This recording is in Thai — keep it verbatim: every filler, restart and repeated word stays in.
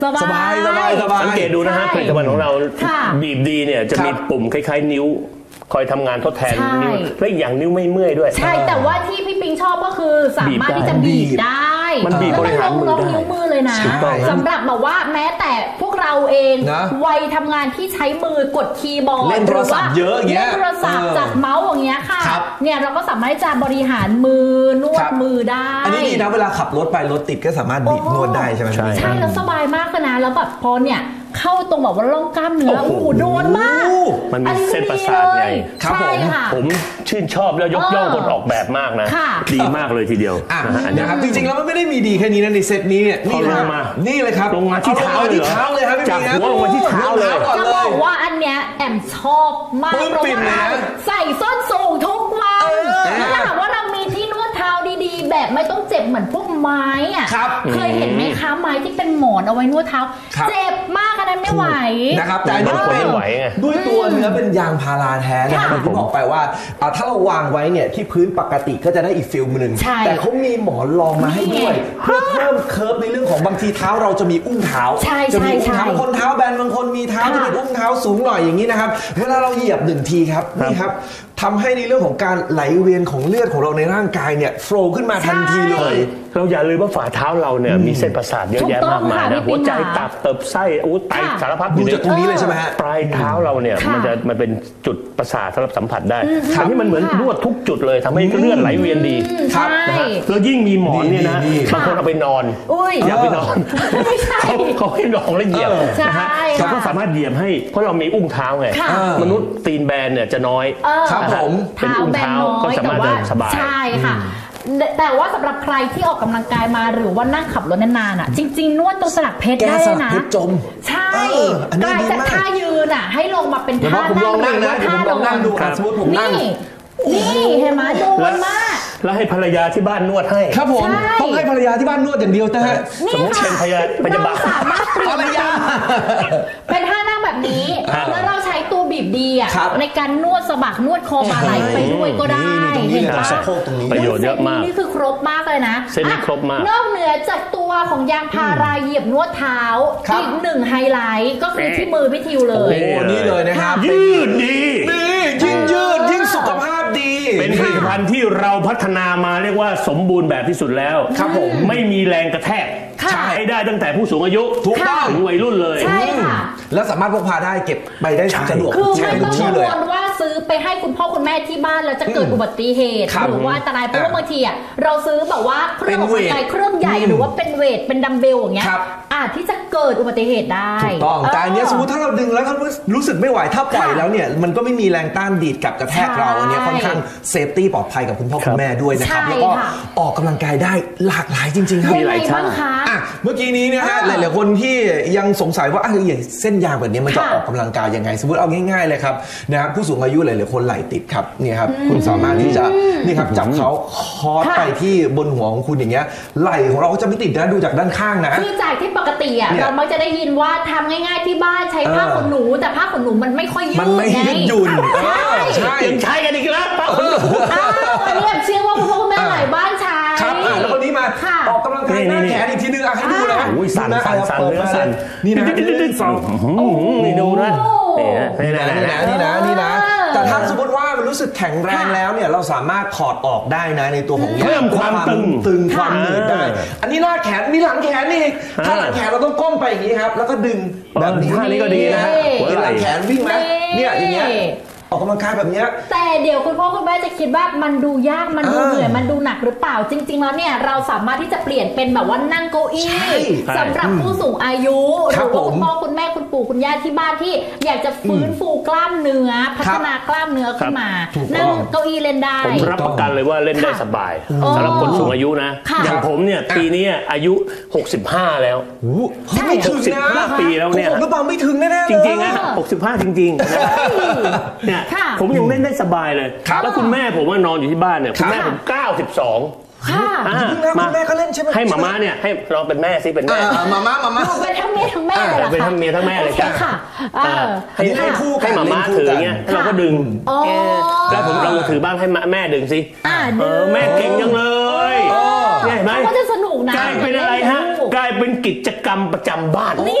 สบายสบายสบายสังเกตดูนะฮะผลิตภัณฑ์ของเราบีบดีเนี่ยจะมีปุ่มคล้ายๆนิ้วคอยทำงานทดแทนนิ้วและอีกอย่างนิ้วไม่เมื่อยด้วยใช่แต่ว่าที่พี่ปิงชอบก็คือสามารถที่จะบีบได้มันบีบบริหารมือได้นิ้วมือเลยนะสำหรับแบบว่าแม้แต่พวกเราเองวัยทำงานที่ใช้มือกดคีย์บอร์ดเล่นโทรศัพท์เยอะอย่างเงี้ยเล่นโทรศัพท์จับเมาส์อย่างเงี้ยค่ะเนี่ยเราก็สามารถจะบริหารมือนวดมือได้อันนี้ดีนะเวลาขับรถไปรถติดก็สามารถบีบนวดได้ใช่ไหมใช่ใช่แล้วสบายมากเลยนะแล้วแบบพอเนี่ยเข้าตรงแบบว่าร่องกล้ามเนื้อโอ้โหโดนมากมันมีเส้นประสาทไงครับผมผมชื่นชอบแล้วยกย่องคนออกแบบมากนะดีมากเลยทีเดียวนะครับจริงๆแล้วมันไม่ได้มีดีแค่นี้นะในเซตนี้เนี่ยนี่ลงมานี่เลยครับลงมาที่เท้าเลยที่เท้าเลยครับจากหัวลงมาที่เท้าเลยจะบอกว่าอันเนี้ยแอมชอบมากเพราะว่าใส่ส้นสูงทุกวันถ้าหากว่าเรามีที่นวดเท้าดีๆแบบไม่ต้องเจ็บเหมือนพวกไม้อ่ะเคยเห็นไหมคะไม้ที่เป็นหมอนเอาไว้นวดเท้าเจ็บมากอันนั้นไม่ไหวนะครับแต่อันนี้เป็นด้วยตัวเนื้อเป็นยางพาราแท้นะครับที่บอกไปว่าถ้าเราวางไว้เนี่ยที่พื้นปกติก็จะได้อีกฟิลนึงแต่เขามีหมอนรองมาให้ด้วยเพื่อเพิ่มเคิร์ฟในเรื่องของบางทีเท้าเราจะมีอุ้งเท้าจะมีอุ้งเท้าคนเท้าแบนบางคนมีเท้าที่เป็นอุ้งเท้าสูงหน่อยอย่างนี้นะครับเวลาเราเหยียบหนึ่งทีครับนี่ครับทำให้ในเรื่องของการไหลเวียนของเลือดของเราในร่างกายเนี่ยโฟล์ขึ้นมาทันทีเลยเราอย่าลืมว่าฝ่าเท้าเราเนี่ยมีเส้นประสาทเยอะแยะมากมายนะหัวใจตับเติบไส้อู้ไตสารพัดดูจากตรงนี้เลยใช่ไหมฮะปลายเท้าเราเนี่ยมันจะมันเป็นจุดประสาทสำหรับสัมผัสได้อันนี้มันเหมือนนวดทุกจุดเลยทำให้เลือดไหลเวียนดีนะฮะแล้วยิ่งมีหมอนเนี่ยนะบางคนเอาไปนอนอย่าไปนอนเขาเขาให้นอนแล้วเหยียบนะฮะเราก็สามารถเหยียบให้เพราะเรามีอุ้งเท้าไงมนุษย์ตีนแบนเนี่ยจะน้อยครับผมเป็นอุ้งเท้าก็สามารถเดินสบายใช่ค่ะแต่ว่าสำหรับใครที่ออกกำลังกายมาหรือว่านั่งขับรถนานๆอ่ะจริงๆนวดตรงสลักเพชรได้นะจมใช่กลายจากท่ายืนอ่ะให้ลงมาเป็นท่านั่งหรือว่าท่านอนดูสมมติผมนั่งนี่เห็นไหมโดนมากแล้วให้ภรรยาที่บ้านนวดให้ครับผมต้องให้ภรรยาที่บ้านนวดอย่างเดียวนะฮะสมมติเป็นพยาพยาบาลสามารถเปลี่ยนเป็นท่านั่งแบบนี้แล้วเราใช้ตัวบีบดีอ่ะในการนวดสะบักนวดคอบ่าไหล่ไปด้วยก็ได้เห็นปะประโยชน์เยอะมากนี่คือครบมากเลยนะเส้นนี้ครบมากนอกเหนือจากตัวของยางพาราเหยียบนวดเท้าอีกหนึ่งไฮไลท์ก็คือที่มือพี่ทิวเลยโอ้นี่เลยนะครับยืดดีนี่ยิ่งยืดยิ่งสุขภาพดีเป็นผลิตภัณฑ์ที่เราพัฒนามาเรียกว่าสมบูรณ์แบบที่สุดแล้วครับผมไม่มีแรงกระแทกใช้ได้ตั้งแต่ผู้สูงอายุถูกต้องถึงวัยรุ่นเลยใช่ค่ะแล้วสามารถพกพาได้เก็บไปได้สะดวกคือไม่ต้องกังวลว่าซื้อไปให้คุณพ่อคุณแม่ที่บ้านแล้วจะเกิดอุบัติเหตุหรือว่าอันตรายเพราะว่าบางทีอ่ะเราซื้อแบบว่าเครื่องออกกำลังกายเครื่องใหญ่หรือว่าเป็นเวทเป็นดัมเบลอย่างเงี้ยอาจที่จะเกิดอุบัติเหตุได้ถูกต้องแต่อันนี้สมมติถ้าเราดึงแล้วเขารู้สึกไม่ไหวถ้าปล่อยแล้วเนี่ยมันก็ไม่มีแรงต้านดีดกับกระแทกเราอันนี้ค่อนข้างเซฟตี้ปลอดภัยกับคุณพ่อคุณแม่ด้วยนะครับแล้วก็ออกกำลังกายได้หลากหลายจริงๆครับมีหลายท่าอ่ะเมื่อกี้นี้เนี่ยฮะหลายๆคนที่ยังสงสัยว่าอะไรอย่างเส้นยางแบบนี้มันจะออกกำลังกายยังไงสมมติเอาง่ายๆเลยครับนะครับผู้สูงอายุหลายๆคนไหล่ติดครับนี่ครับคุณสามารถที่จะนี่ครับจับเขาคอร์สไปที่บนหัวของคุณอย่างเงี้ยไหล่ของเราก็จะไม่ติดนะดูจากด้านข้างนะคือจากที่ปกติอ่ะเรามักจะได้ยินว่าทำง่ายๆที่บ้านใช้ผ้าขนหนูแต่ผ้าขนหนูมันไม่ค่อยยืดมันไม่ยืดหยุ่นใช่ใช่ใช้กันอีกแล้วอ้าวอันนี้เชื่อว่าคุณพ่อคุณแม่หลายบ้านใช้ครับแล้วคนนี้มาออกกำลังกายหน้าแขนอีกทีนึงให้ดูนะอุ้ยสั่นสั่นสั่นเนื้อสั่นนี่นะนี่ดูนะนี่นะนี่นะนี่นะนี่นะแต่ถ้าสมมติว่ามันรู้สึกแข็งแรงแล้วเนี่ยเราสามารถถอดออกได้นะในตัวของเพิ่มความตึงตึงความหนืดได้อันนี้หน้าแขนมีหลังแขนนี่ถ้าหลังแขนเราต้องก้มไปอย่างนี้ครับแล้วก็ดึงแบบนี้ท่านี้ก็ดีนะหลังแขนวิ่งไหมเนี่ยอย่างเงี้ยออกกำลังกายแบบนี้แต่เดี๋ยวคุณพ่อคุณแม่จะคิดว่ามันดูยากมันดูเหนื่อยมันดูหนักหรือเปล่าจริงๆแล้วเนี่ยเราสามารถที่จะเปลี่ยนเป็นแบบว่านั่งเก้าอี้สำหรับผู้สูงอายุหรือว่าคุณพ่อคุณแม่คุณปู่คุณย่าที่บ้านที่อยากจะฟื้นฟูกล้ามเนื้อพัฒนากล้ามเนื้อขึ้นมานั่งเก้าอี้เล่นได้ผมรับประกันเลยว่าเล่นได้สบายสำหรับคนสูงอายุนะอย่างผมเนี่ยปีนี้อายุหกสิบห้าแล้วไม่ถึงนะหกสิบห้าปีแล้วเนี่ยผมก็บอกไม่ถึงแน่ๆจริงๆนะหกสิบห้าจริงๆเนี่ยผมยังเล่นได้สบายเลยแล้วคุณแม่ผมว่านอนอยู่ที่บ้านเนี่ยคุณแม่ผมเก้าสิบสองค่ะคุณแม่ก็เล่นใช่ไหมให้หม่าม่าเนี่ยให้ลองเป็นแม่ซิเป็นแม่หม่าม่าหม่าม่าเป็นทั้งเมียทั้งแม่เลยเหรอเป็นทั้งเมียทั้งแม่เลยจ้ะให้ให้คู่ให้หม่าม่าถือเงี้ยเราก็ดึงแล้วผมเราถือบ้างให้แม่ดึงสิเออแม่เก่งจังเลยเห็นไหมก็จะสนุกนะกลายเป็นอะไรฮะกลายเป็นกิจกรรมประจำบ้าน